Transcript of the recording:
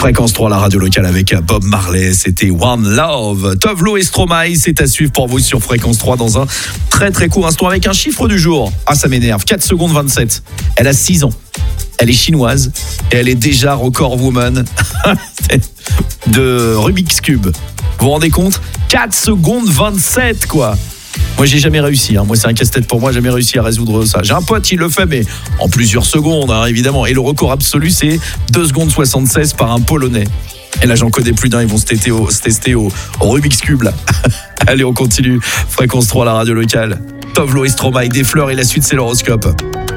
Fréquence 3, la radio locale avec Bob Marley, c'était One Love. Tove Lo et Stromae, c'est à suivre pour vous sur Fréquence 3 dans un très très court instant avec un chiffre du jour. Ah, ça m'énerve, 4 secondes 27. Elle a 6 ans. Elle est chinoise et elle est déjà record woman de Rubik's Cube. Vous vous rendez compte ? 4 secondes 27 quoi. Moi j'ai jamais réussi, Moi c'est un casse-tête pour moi, j'ai jamais réussi à résoudre ça. J'ai un pote qui le fait mais en plusieurs secondes évidemment. Et le record absolu c'est 2 secondes 76 par un Polonais. Et là j'en connais plus d'un, ils vont se tester au Rubik's Cube là. Allez on continue, Fréquence 3 la radio locale. Tove Lo et Stromae, des fleurs et la suite c'est l'horoscope.